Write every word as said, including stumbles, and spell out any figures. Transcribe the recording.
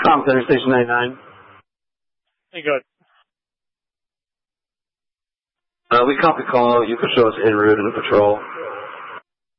Com Center, Station ninety-nine. Hey, good. Uh, we copy call. You can show us en route in the patrol.